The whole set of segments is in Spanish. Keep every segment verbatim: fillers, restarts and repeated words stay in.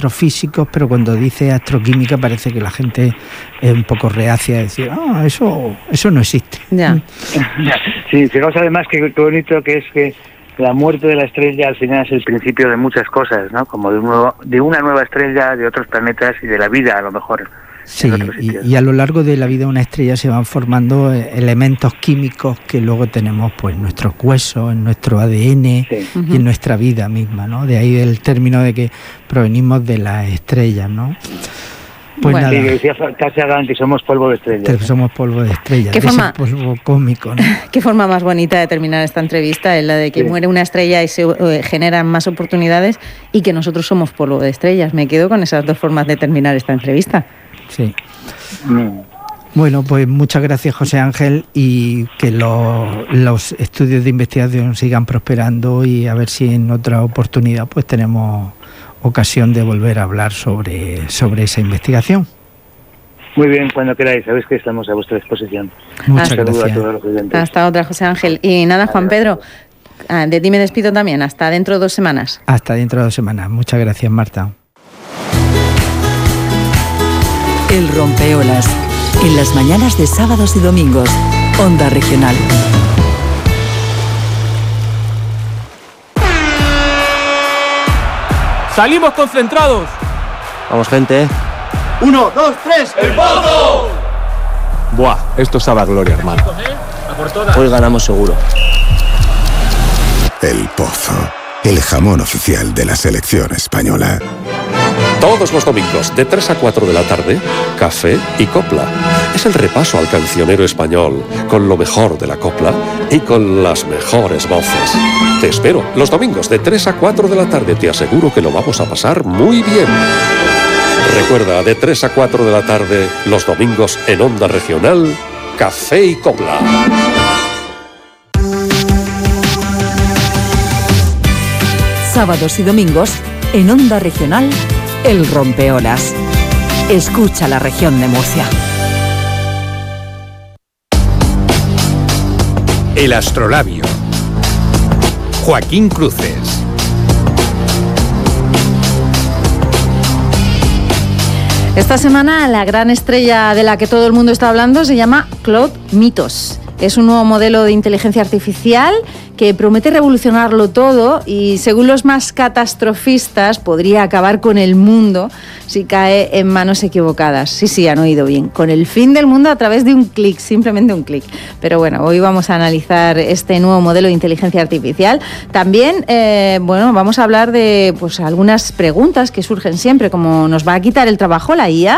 astrofísicos, pero cuando dice astroquímica parece que la gente es un poco reacia a decir, ah, eso, eso no existe. Ya. Sí, fijaos además que qué bonito que es que la muerte de la estrella al final es el principio de muchas cosas, ¿no? Como de, un nuevo, de una nueva estrella, de otros planetas y de la vida, a lo mejor. Sí, y, y a lo largo de la vida de una estrella se van formando elementos químicos que luego tenemos pues en nuestros huesos, en nuestro A D N, sí, y uh-huh. en nuestra vida misma, ¿no? De ahí el término de que provenimos de las estrellas, ¿no? Pues bueno, nada. Sí, decía Carl Sagan que somos polvo de estrellas. Que somos polvo de estrellas, ¿Qué forma, polvo cósmico, ¿no? Qué forma más bonita de terminar esta entrevista, es la de que sí. muere una estrella y se eh, generan más oportunidades y que nosotros somos polvo de estrellas. Me quedo con esas dos formas de terminar esta entrevista. Sí. Mm. Bueno, pues muchas gracias, José Ángel, y que lo, los estudios de investigación sigan prosperando y a ver si en otra oportunidad pues tenemos ocasión de volver a hablar sobre, sobre esa investigación. Muy bien, cuando queráis, sabéis que estamos a vuestra disposición. Muchas Hasta gracias. A todos los Hasta otra, José Ángel. Y nada, Juan Pedro, de ti me despido también. Hasta dentro de dos semanas. Hasta dentro de dos semanas. Muchas gracias, Marta. El rompeolas, en las mañanas de sábados y domingos, Onda Regional. ¡Salimos concentrados! Vamos, gente. ¡Uno, dos, tres! ¡El pozo! Buah, esto sabe a gloria, hermano. Hoy ganamos seguro. El Pozo, el jamón oficial de la selección española. Todos los domingos, de tres a cuatro de la tarde, Café y Copla. Es el repaso al cancionero español, con lo mejor de la copla y con las mejores voces. Te espero, los domingos, de tres a cuatro de la tarde. Te aseguro que lo vamos a pasar muy bien. Recuerda, de tres a cuatro de la tarde, los domingos en Onda Regional, Café y Copla. Sábados y domingos, en Onda Regional, El Rompeolas. Escucha la región de Murcia. El Astrolabio. Joaquín Cruces. Esta semana la gran estrella de la que todo el mundo está hablando se llama Claude Mythos. Es un nuevo modelo de inteligencia artificial que promete revolucionarlo todo y, según los más catastrofistas, podría acabar con el mundo si cae en manos equivocadas. Sí, sí, han oído bien. Con el fin del mundo a través de un clic, simplemente un clic. Pero bueno, hoy vamos a analizar este nuevo modelo de inteligencia artificial. También, eh, bueno, vamos a hablar de pues algunas preguntas que surgen siempre, como ¿nos va a quitar el trabajo la I A?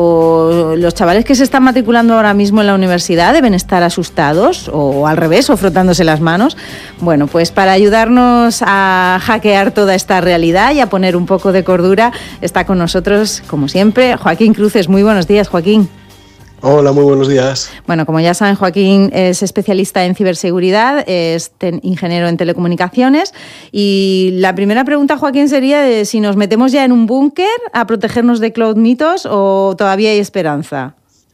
¿O los chavales que se están matriculando ahora mismo en la universidad deben estar asustados? ¿O al revés, o frotándose las manos? Bueno, pues para ayudarnos a hackear toda esta realidad y a poner un poco de cordura, está con nosotros, como siempre, Joaquín Cruces. Muy buenos días, Joaquín. Hola, muy buenos días. Bueno, como ya saben, Joaquín es especialista en ciberseguridad, es ten, ingeniero en telecomunicaciones. Y la primera pregunta, Joaquín, sería de si nos metemos ya en un búnker a protegernos de Claude Mythos o todavía hay esperanza.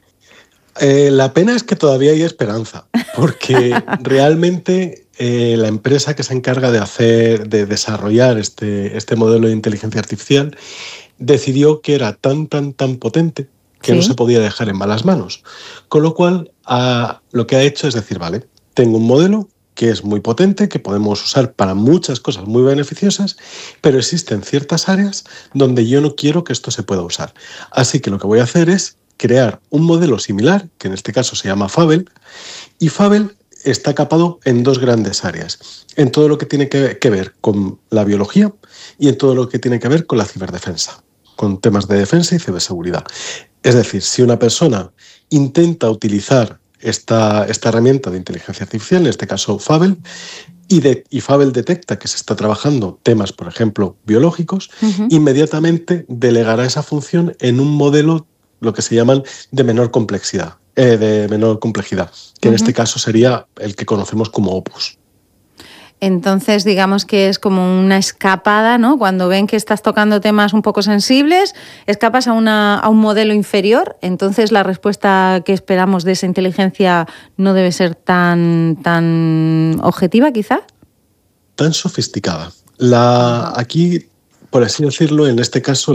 Eh, la pena es que todavía hay esperanza, porque realmente eh, la empresa que se encarga de hacer, de desarrollar este, este modelo de inteligencia artificial decidió que era tan, tan, tan potente que ¿Sí? no se podía dejar en malas manos. Con lo cual, a, lo que ha hecho es decir, vale, tengo un modelo que es muy potente, que podemos usar para muchas cosas muy beneficiosas, pero existen ciertas áreas donde yo no quiero que esto se pueda usar. Así que lo que voy a hacer es crear un modelo similar, que en este caso se llama Fabel, y Fabel está capado en dos grandes áreas, en todo lo que tiene que, que ver con la biología y en todo lo que tiene que ver con la ciberdefensa, con temas de defensa y ciberseguridad. Es decir, si una persona intenta utilizar esta, esta herramienta de inteligencia artificial, en este caso Fabel, y, de, y Fabel detecta que se está trabajando temas, por ejemplo, biológicos, uh-huh. inmediatamente delegará esa función en un modelo lo que se llaman de menor complejidad, eh, de menor complejidad, que uh-huh. en este caso sería el que conocemos como Opus. Entonces, digamos que es como una escapada, ¿no? Cuando ven que estás tocando temas un poco sensibles, escapas a, una, a un modelo inferior, entonces la respuesta que esperamos de esa inteligencia no debe ser tan, tan objetiva, quizá. Tan sofisticada. La, aquí, por así decirlo, en este caso,